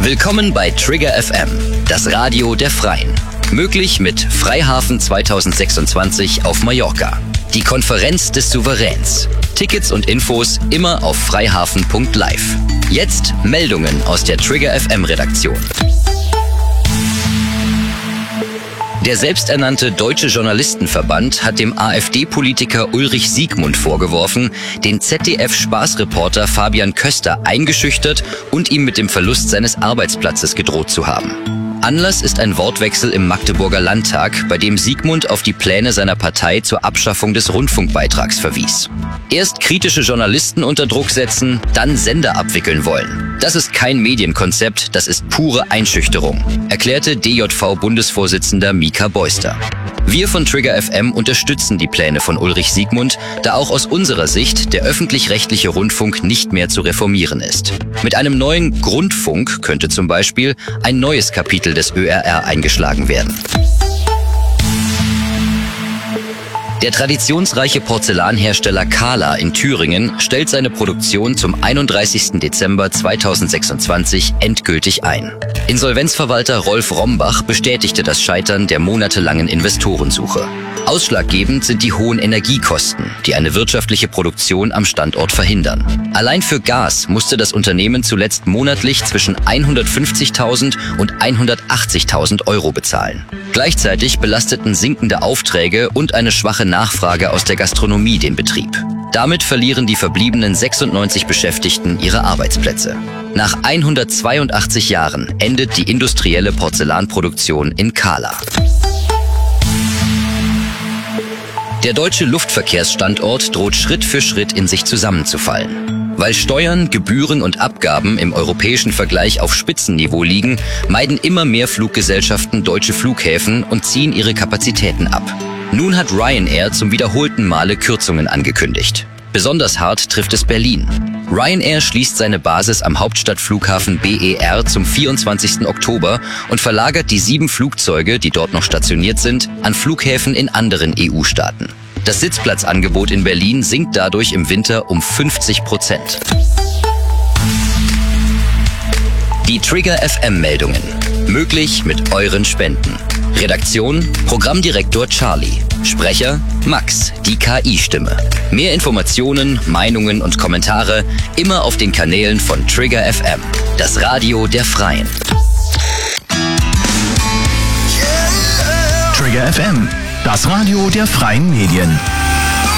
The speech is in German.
Willkommen bei Trigger FM, das Radio der Freien. Möglich mit Freihafen 2026 auf Mallorca. Die Konferenz des Souveräns. Tickets und Infos immer auf freihafen.live. Jetzt Meldungen aus der Trigger FM Redaktion. Der selbsternannte Deutsche Journalistenverband hat dem AfD-Politiker Ulrich Siegmund vorgeworfen, den ZDF-Spaßreporter Fabian Köster eingeschüchtert und ihm mit dem Verlust seines Arbeitsplatzes gedroht zu haben. Anlass ist ein Wortwechsel im Magdeburger Landtag, bei dem Siegmund auf die Pläne seiner Partei zur Abschaffung des Rundfunkbeitrags verwies. Erst kritische Journalisten unter Druck setzen, dann Sender abwickeln wollen. Das ist kein Medienkonzept, das ist pure Einschüchterung, erklärte DJV-Bundesvorsitzender Mika Beuster. Wir von Trigger FM unterstützen die Pläne von Ulrich Siegmund, da auch aus unserer Sicht der öffentlich-rechtliche Rundfunk nicht mehr zu reformieren ist. Mit einem neuen Grundfunk könnte zum Beispiel ein neues Kapitel des ÖRR eingeschlagen werden. Der traditionsreiche Porzellanhersteller Kala in Thüringen stellt seine Produktion zum 31. Dezember 2026 endgültig ein. Insolvenzverwalter Rolf Rombach bestätigte das Scheitern der monatelangen Investorensuche. Ausschlaggebend sind die hohen Energiekosten, die eine wirtschaftliche Produktion am Standort verhindern. Allein für Gas musste das Unternehmen zuletzt monatlich zwischen 150.000 und 180.000 Euro bezahlen. Gleichzeitig belasteten sinkende Aufträge und eine schwache Nachfrage aus der Gastronomie den Betrieb. Damit verlieren die verbliebenen 96 Beschäftigten ihre Arbeitsplätze. Nach 182 Jahren endet die industrielle Porzellanproduktion in Kala. Der deutsche Luftverkehrsstandort droht Schritt für Schritt in sich zusammenzufallen. Weil Steuern, Gebühren und Abgaben im europäischen Vergleich auf Spitzenniveau liegen, meiden immer mehr Fluggesellschaften deutsche Flughäfen und ziehen ihre Kapazitäten ab. Nun hat Ryanair zum wiederholten Male Kürzungen angekündigt. Besonders hart trifft es Berlin. Ryanair schließt seine Basis am Hauptstadtflughafen BER zum 24. Oktober und verlagert die 7 Flugzeuge, die dort noch stationiert sind, an Flughäfen in anderen EU-Staaten. Das Sitzplatzangebot in Berlin sinkt dadurch im Winter um 50%. Die Trigger FM-Meldungen. Möglich mit euren Spenden. Redaktion: Programmdirektor Charlie. Sprecher: Max, die KI-Stimme. Mehr Informationen, Meinungen und Kommentare immer auf den Kanälen von Trigger FM, das Radio der Freien. Trigger FM, das Radio der freien Medien.